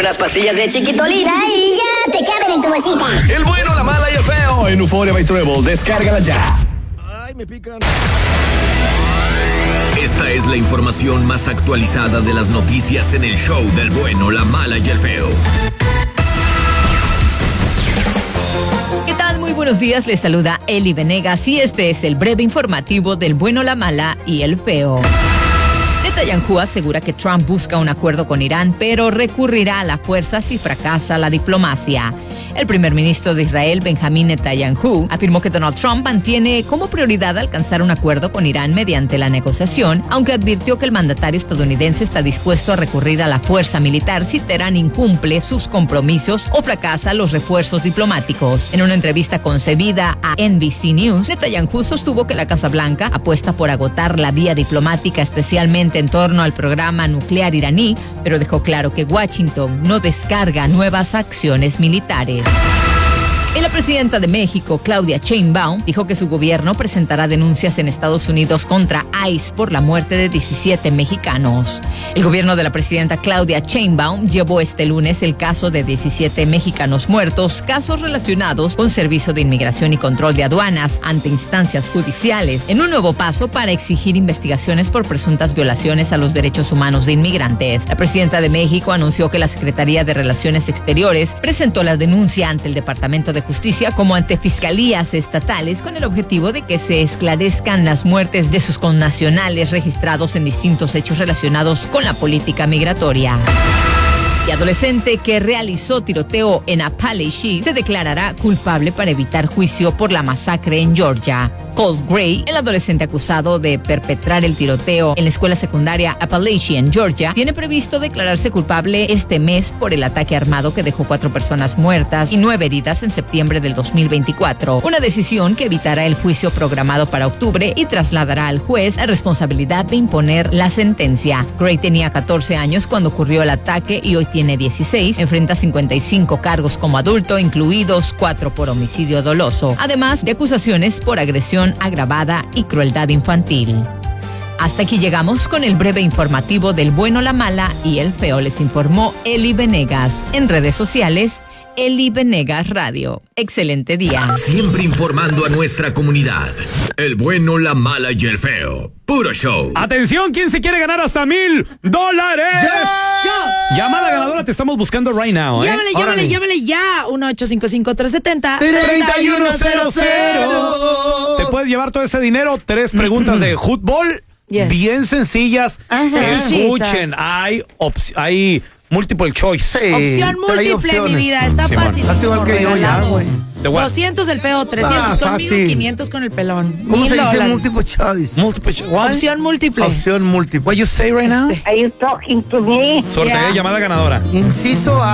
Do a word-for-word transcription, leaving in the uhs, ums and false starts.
unas pastillas de Chiquitolina y ya te caben en tu bolsita. El bueno, la mala y el feo en Euphoria by Treble. Descárgala ya. Ay, me pican. Esta es la información más actualizada de las noticias en el show del bueno, la mala y el feo. ¿Qué tal? Muy buenos días, les saluda Eli Venegas y este es el breve informativo del bueno, la mala y el feo. Netanyahu asegura que Trump busca un acuerdo con Irán, pero recurrirá a la fuerza si fracasa la diplomacia. El primer ministro de Israel, Benjamín Netanyahu, afirmó que Donald Trump mantiene como prioridad alcanzar un acuerdo con Irán mediante la negociación, aunque advirtió que el mandatario estadounidense está dispuesto a recurrir a la fuerza militar si Teherán incumple sus compromisos o fracasa los refuerzos diplomáticos. En una entrevista concebida a N B C News, Netanyahu sostuvo que la Casa Blanca apuesta por agotar la vía diplomática, especialmente en torno al programa nuclear iraní, pero dejó claro que Washington no descarga nuevas acciones militares. Y la presidenta de México, Claudia Sheinbaum, dijo que su gobierno presentará denuncias en Estados Unidos contra ICE por la muerte de diecisiete mexicanos. El gobierno de la presidenta Claudia Sheinbaum llevó este lunes el caso de diecisiete mexicanos muertos, casos relacionados con Servicio de Inmigración y Control de Aduanas, ante instancias judiciales, en un nuevo paso para exigir investigaciones por presuntas violaciones a los derechos humanos de inmigrantes. La presidenta de México anunció que la Secretaría de Relaciones Exteriores presentó la denuncia ante el Departamento de Justicia como ante fiscalías estatales con el objetivo de que se esclarezcan las muertes de sus connacionales registrados en distintos hechos relacionados con la política migratoria. Y adolescente que realizó tiroteo en Appalachia se declarará culpable para evitar juicio por la masacre en Georgia. Colt Gray, el adolescente acusado de perpetrar el tiroteo en la escuela secundaria Appalachia en Georgia, tiene previsto declararse culpable este mes por el ataque armado que dejó cuatro personas muertas y nueve heridas en septiembre del dos mil veinticuatro. Una decisión que evitará el juicio programado para octubre y trasladará al juez la responsabilidad de imponer la sentencia. Gray tenía catorce años cuando ocurrió el ataque y hoy tiene dieciséis. Enfrenta cincuenta y cinco cargos como adulto, incluidos cuatro por homicidio doloso, además de acusaciones por agresión agravada y crueldad infantil. Hasta aquí llegamos con el breve informativo del bueno, la mala y el feo. Les informó Eli Venegas. En redes sociales, Eli Venegas Radio. Excelente día. Siempre informando a nuestra comunidad. El bueno, la mala y el feo. Puro show. Atención, ¿quién se quiere ganar hasta mil dólares? Yes. Llamada ganadora, te estamos buscando right now, ¿eh? Llámale, llámale, Órale. llámale ya. uno ocho cinco cinco, tres siete cero, treinta y uno cero cero. Te puedes llevar todo ese dinero. Tres preguntas de fútbol. Yes. Bien sencillas. Sencillitas. Escuchen, hay, ops- hay multiple choice. Sí, Opción trae múltiple, mi opciones. vida. Está Sí, fácil. Haz igual que yo ya, güey. The what? doscientos del feo, trescientos Ah, conmigo, fácil. quinientos con el pelón. ¿Cómo Mil se dice dólares. multiple choice? Multiple choice. What? Opción múltiple. Opción múltiple. What you say right now? Este. Are you talking to me? Suerte, Yeah. eh, llamada ganadora. Inciso A.